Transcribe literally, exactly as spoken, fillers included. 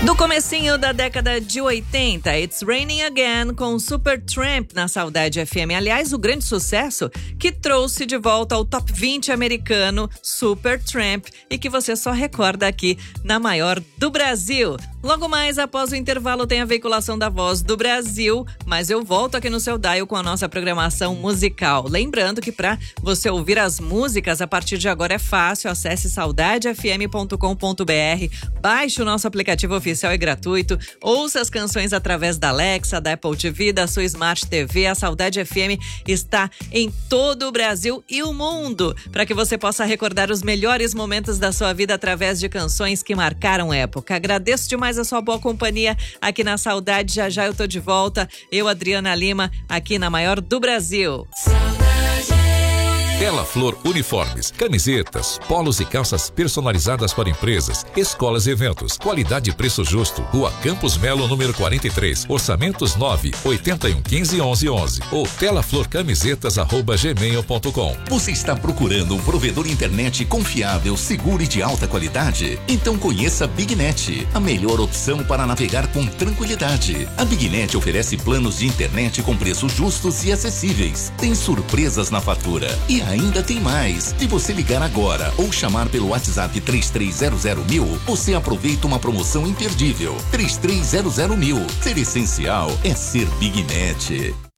Do comecinho da década de oitenta, It's Raining Again com Supertramp na Saudade F M. Aliás, o grande sucesso que trouxe de volta ao top vinte americano Supertramp e que você só recorda aqui na maior do Brasil. Logo mais, após o intervalo, tem a veiculação da Voz do Brasil, mas eu volto aqui no seu dial com a nossa programação musical. Lembrando que para você ouvir as músicas, a partir de agora é fácil, acesse saudade f m ponto com ponto b r, baixe o nosso aplicativo oficial e gratuito, ouça as canções através da Alexa, da Apple T V, da sua Smart T V. A Saudade F M está em todo o Brasil e o mundo, para que você possa recordar os melhores momentos da sua vida através de canções que marcaram época. Agradeço demais a sua boa companhia aqui na Saudade. Já já eu tô de volta. Eu, Adriana Lima, aqui na maior do Brasil. Tela Flor Uniformes, camisetas, polos e calças personalizadas para empresas, escolas e eventos. Qualidade e preço justo. Rua Campos Melo, número quarenta e três. Orçamentos nove oitenta e um quinze onze onze ou telaflorcamisetas arroba gmail ponto com. Você está procurando um provedor internet confiável, seguro e de alta qualidade? Então conheça a BigNet, a melhor opção para navegar com tranquilidade. A BigNet oferece planos de internet com preços justos e acessíveis. Tem surpresas na fatura e ainda tem mais. Se você ligar agora ou chamar pelo WhatsApp três três zero zero mil, você aproveita uma promoção imperdível. três três zero zero mil. Ser essencial é ser BigNet.